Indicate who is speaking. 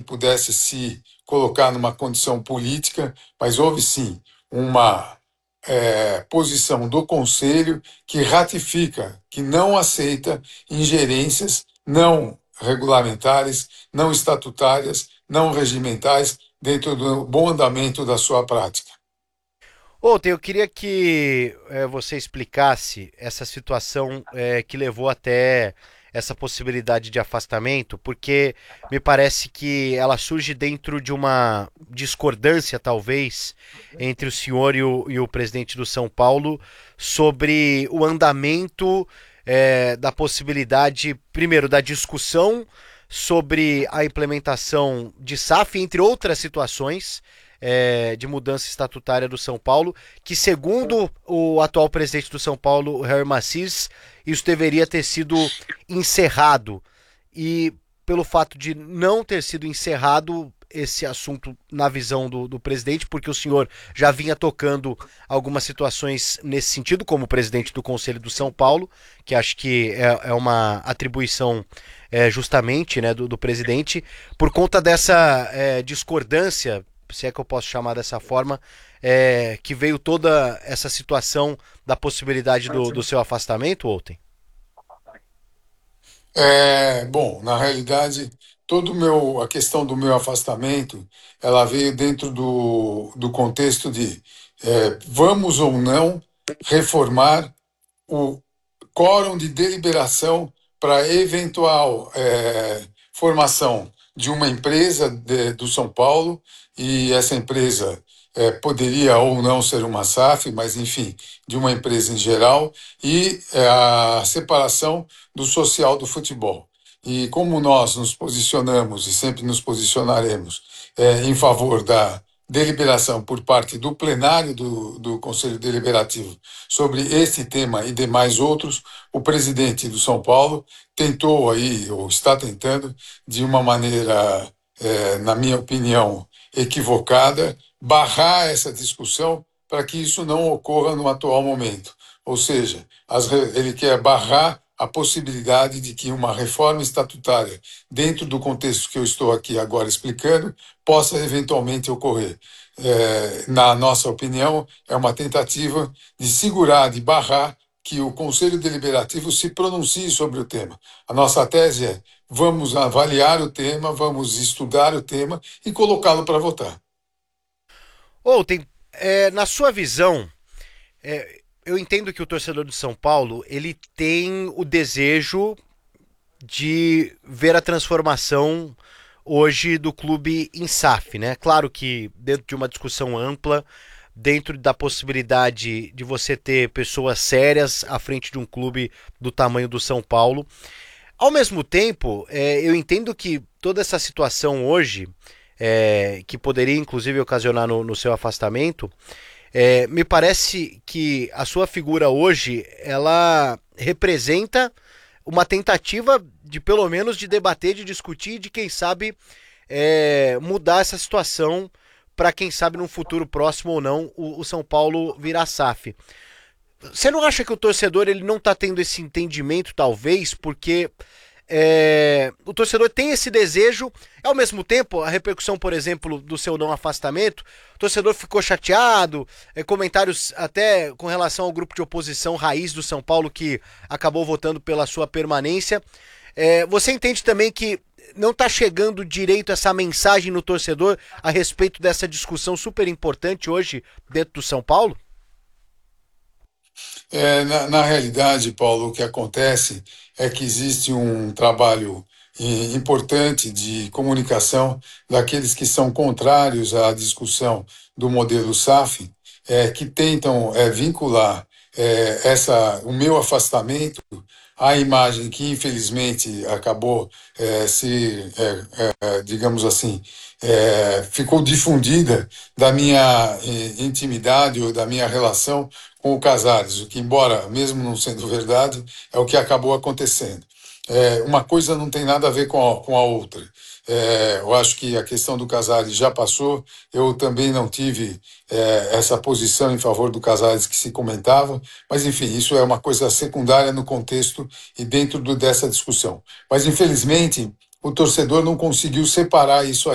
Speaker 1: pudesse se colocar numa condição política, mas houve sim uma posição do Conselho que ratifica, que não aceita ingerências não regulamentares, não estatutárias, não regimentais dentro do bom andamento da sua prática.
Speaker 2: Outra, eu queria que você explicasse essa situação que levou até essa possibilidade de afastamento, porque me parece que ela surge dentro de uma discordância, talvez, entre o senhor e o presidente do São Paulo sobre o andamento da possibilidade, primeiro, da discussão sobre a implementação de SAF, entre outras situações, de mudança estatutária do São Paulo, que segundo o atual presidente do São Paulo, Harry Macis, isso deveria ter sido encerrado. E pelo fato de não ter sido encerrado esse assunto na visão do presidente, porque o senhor já vinha tocando algumas situações nesse sentido, como presidente do Conselho do São Paulo, que acho que é uma atribuição justamente, né, do presidente, por conta dessa discordância, se é que eu posso chamar dessa forma, que veio toda essa situação da possibilidade do seu afastamento, Outem?
Speaker 1: Bom, na realidade, a questão do meu afastamento, ela veio dentro do contexto de vamos ou não reformar o quórum de deliberação para eventual formação de uma empresa do São Paulo, e essa empresa poderia ou não ser uma SAF, mas enfim, de uma empresa em geral, e a separação do social do futebol. E como nós nos posicionamos e sempre nos posicionaremos em favor da deliberação por parte do plenário do Conselho Deliberativo sobre esse tema e demais outros, o presidente do São Paulo tentou aí, ou está tentando, de uma maneira, na minha opinião, equivocada, barrar essa discussão para que isso não ocorra no atual momento. Ou seja, ele quer barrar a possibilidade de que uma reforma estatutária, dentro do contexto que eu estou aqui agora explicando, possa eventualmente ocorrer. Na nossa opinião, é uma tentativa de segurar, de barrar que o Conselho Deliberativo se pronuncie sobre o tema. A nossa tese é: vamos avaliar o tema, vamos estudar o tema e colocá-lo para votar.
Speaker 2: Outem, na sua visão, eu entendo que o torcedor do São Paulo ele tem o desejo de ver a transformação hoje do clube em SAF, né? Claro que dentro de uma discussão ampla, dentro da possibilidade de você ter pessoas sérias à frente de um clube do tamanho do São Paulo. Ao mesmo tempo, eu entendo que toda essa situação hoje, que poderia inclusive ocasionar no seu afastamento, me parece que a sua figura hoje, ela representa uma tentativa de pelo menos de debater, de discutir, de quem sabe mudar essa situação para quem sabe num futuro próximo ou não o São Paulo virar SAF. Você não acha que o torcedor ele não está tendo esse entendimento, talvez, porque o torcedor tem esse desejo, ao mesmo tempo, a repercussão, por exemplo, do seu não afastamento, o torcedor ficou chateado, comentários até com relação ao grupo de oposição raiz do São Paulo, que acabou votando pela sua permanência. Você entende também que não está chegando direito essa mensagem no torcedor a respeito dessa discussão super importante hoje dentro do São Paulo?
Speaker 1: Na realidade, Paulo, o que acontece é que existe um trabalho importante de comunicação daqueles que são contrários à discussão do modelo SAF, que tentam vincular o meu afastamento à imagem que, infelizmente, acabou digamos assim, ficou difundida da minha intimidade ou da minha relação com o Casares, o que, embora mesmo não sendo verdade, é o que acabou acontecendo. Uma coisa não tem nada a ver com a outra. Eu acho que a questão do Casares já passou, eu também não tive essa posição em favor do Casares que se comentava, mas enfim, isso é uma coisa secundária no contexto e dentro dessa discussão. Mas infelizmente o torcedor não conseguiu separar isso